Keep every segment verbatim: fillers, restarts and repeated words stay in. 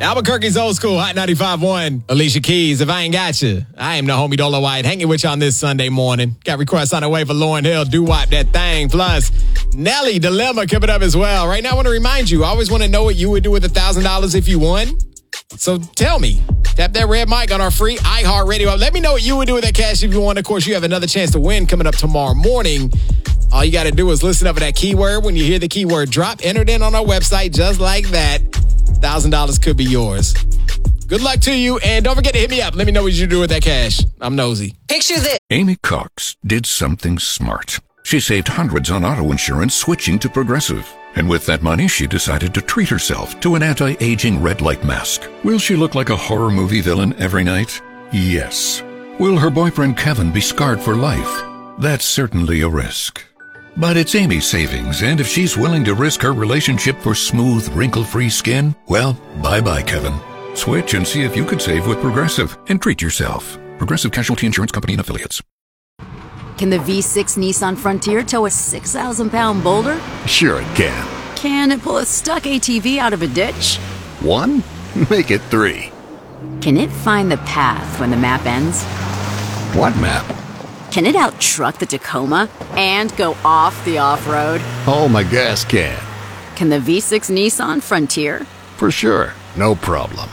Albuquerque's Old School, Hot ninety-five point one. Alicia Keys, If I Ain't Got You. I am the homie Dolo White, hanging with you on this Sunday morning. Got requests on the way for Lauryn Hill, Do Wop That Thing. Plus, Nelly, Dilemma coming up as well. Right now, I want to remind you, I always want to know what you would do with one thousand dollars if you won. So tell me. Tap that red mic on our free iHeartRadio app. Let me know what you would do with that cash if you won. Of course, you have another chance to win coming up tomorrow morning. All you got to do is listen up for that keyword. When you hear the keyword drop, enter it in on our website just like that. one thousand dollars could be yours. Good luck to you, and don't forget to hit me up. Let me know what you do with that cash. I'm nosy. Picture this. Amy Cox did something smart. She saved hundreds on auto insurance switching to Progressive. And with that money, she decided to treat herself to an anti-aging red light mask. Will she look like a horror movie villain every night? Yes. Will her boyfriend Kevin be scarred for life? That's certainly a risk. But it's Amy's savings, and if she's willing to risk her relationship for smooth, wrinkle-free skin, well, bye-bye, Kevin. Switch and see if you could save with Progressive and treat yourself. Progressive Casualty Insurance Company and Affiliates. Can the V six Nissan Frontier tow a six thousand pound boulder? Sure it can. Can it pull a stuck A T V out of a ditch? One? Make it three. Can it find the path when the map ends? What map? Can it out-truck the Tacoma and go off the off-road? Oh, my gas can. Can the V six Nissan Frontier? For sure. No problem.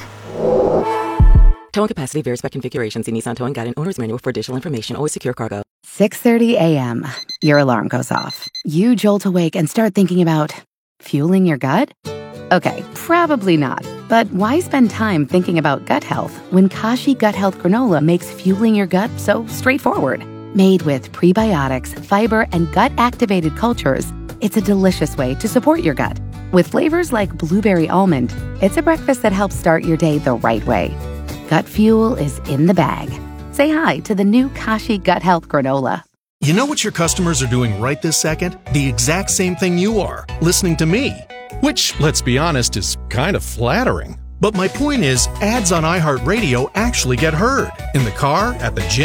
Towing capacity varies by configuration. See Nissan Towing Guide and Owner's Manual for additional information. Always secure cargo. six thirty a.m. Your alarm goes off. You jolt awake and start thinking about fueling your gut? Okay, probably not. But why spend time thinking about gut health when Kashi Gut Health Granola makes fueling your gut so straightforward? Made with prebiotics, fiber, and gut-activated cultures, it's a delicious way to support your gut. With flavors like blueberry almond, it's a breakfast that helps start your day the right way. Gut fuel is in the bag. Say hi to the new Kashi Gut Health Granola. You know what your customers are doing right this second? The exact same thing you are, listening to me. Which, let's be honest, is kind of flattering. But my point is, ads on iHeartRadio actually get heard. In the car, at the gym,